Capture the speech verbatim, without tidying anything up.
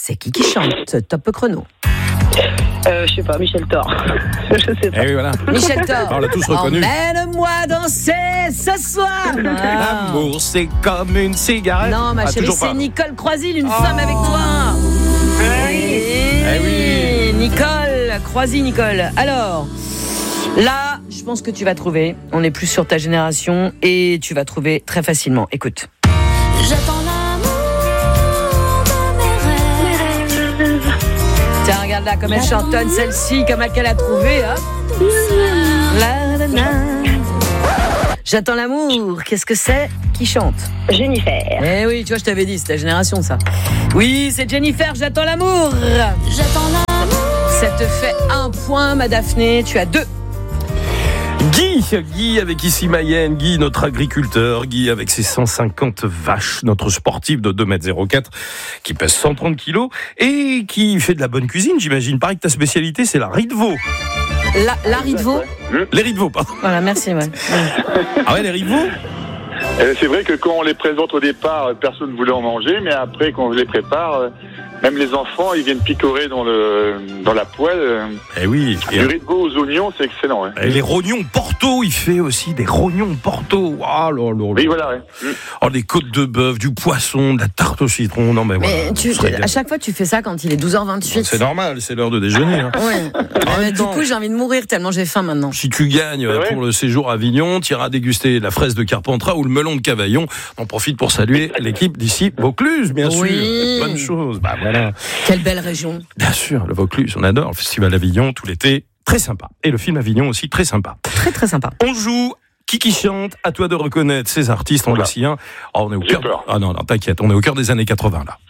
C'est qui qui chante? Top chrono. Euh, je sais pas, Michel Thor. Je sais pas. Eh oui, voilà. Michel Thor. On l'a tous reconnu. Emmène-moi danser ce soir. Ah. L'amour, c'est comme une cigarette. Non, ma Ah, chérie, toujours c'est pas. Nicole Croisille, une Oh. femme avec toi. oui. Eh oui, Nicole, Croisille, Nicole. Alors, là, je pense que tu vas trouver. On est plus sur ta génération et tu vas trouver très facilement. Écoute. J'attends l'amour de mes rêves. Tiens, regarde là comme elle chantonne celle-ci, comme elle a trouvé. Hein. La, la, la. J'attends l'amour. Qu'est-ce que c'est qui chante? Jennifer. Eh oui, tu vois, je t'avais dit, c'est ta génération, ça. Oui, c'est Jennifer, j'attends l'amour. J'attends l'amour. Ça te fait un point, ma Daphné. Tu as deux. Guy, Guy avec ici Mayenne, Guy notre agriculteur, Guy avec ses cent cinquante vaches, notre sportif de deux mètres zéro quatre qui pèse cent trente kilos et qui fait de la bonne cuisine, j'imagine. Pareil que ta spécialité, c'est la riz de veau. La, la riz de veau. Les riz de veau, pardon. Voilà, merci, ouais. Ah ouais, les riz de veau. Euh, c'est vrai que quand on les présente au départ, personne ne voulait en manger, mais après, quand on les prépare, euh, même les enfants, ils viennent picorer dans le dans la poêle. euh. Eh oui. Et, Du riz de veau aux oignons, c'est excellent. Hein. et les rognons Porto, il fait aussi des rognons Porto. Oh, là, là, là. Oui, voilà. Ouais. Mm. Oh, des côtes de bœuf, du poisson, de la tarte au citron. Non, mais, Mais voilà. tu, je régale. à chaque fois, tu fais ça quand il est douze heures vingt-huit. C'est normal, c'est l'heure de déjeuner. Hein. Ouais. En Mais même du temps, coup, j'ai envie de mourir tellement j'ai faim maintenant. si tu gagnes vrai pour le séjour à Avignon, tu iras déguster la fraise de Carpentras ou le melon de Cavaillon. On profite pour saluer l'équipe d'ici Vaucluse, bien Oui. sûr. Bonne chose. Bah voilà. Quelle belle région. Bien sûr, le Vaucluse, on adore. Le festival Avignon tout l'été, très sympa. Et le film Avignon aussi, très sympa. Très, très sympa. On joue. Qui qui chante? À toi de reconnaître ces artistes. On Oula. voici un. Oh, on est au J'ai cœur. peur. Ah non, non, t'inquiète. On est au cœur des années quatre-vingts là.